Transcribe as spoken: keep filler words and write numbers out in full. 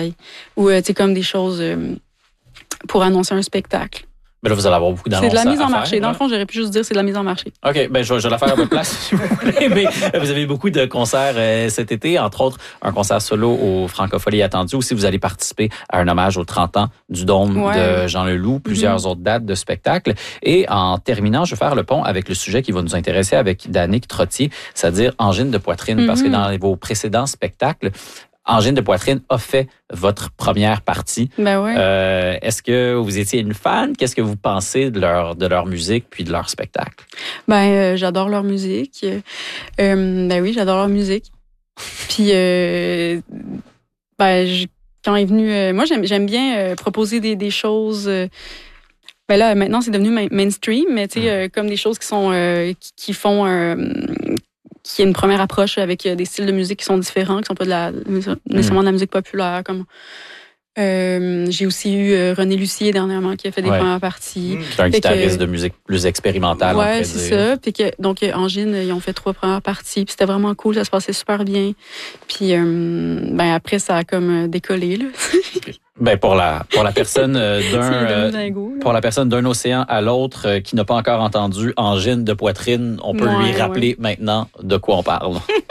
travail. Ou, euh, tu sais, comme des choses euh, pour annoncer un spectacle. Mais là, vous allez avoir beaucoup d'annonces. C'est de la mise en faire, marché. là. Dans le fond, j'aurais pu juste dire c'est de la mise en marché. OK, ben je, je vais la faire à votre place si vous voulez. Mais vous avez beaucoup de concerts euh, cet été, entre autres un concert solo au Francophonie attendu. Aussi, vous allez participer à un hommage aux trente ans du Dôme Ouais. de Jean Leloup, plusieurs mm-hmm. autres dates de spectacles. Et en terminant, je vais faire le pont avec le sujet qui va nous intéresser avec Danick Trottier, c'est-à-dire angine de poitrine. Mm-hmm. Parce que dans vos précédents spectacles, angine de poitrine a fait votre première partie. Ben ouais. Euh, est-ce que vous étiez une fan? Qu'est-ce que vous pensez de leur, de leur musique puis de leur spectacle? Ben, euh, j'adore leur musique. Euh, ben oui, j'adore leur musique. Puis, euh, ben, je, quand est venu... Euh, moi, j'aime, j'aime bien euh, proposer des, des choses... Euh, ben là, maintenant, c'est devenu main, mainstream, mais tu sais, euh, comme des choses qui sont... Euh, qui, qui font... Euh, qui est une première approche avec des styles de musique qui sont différents, qui sont pas de la, nécessairement de la musique populaire. Comme, euh, j'ai aussi eu euh, René Lucier dernièrement qui a fait des ouais. premières parties. Mmh. C'est un guitariste que, de musique plus expérimentale. Ouais, c'est dire. ça. Puis que, donc, Angine, ils ont fait trois premières parties. Puis c'était vraiment cool, ça se passait super bien. Puis euh, ben, après, ça a comme décollé. Là. Ben pour la pour la personne euh, d'un euh, dingo, pour la personne d'un océan à l'autre euh, qui n'a pas encore entendu angine de poitrine, on peut ouais, lui rappeler ouais. maintenant de quoi on parle.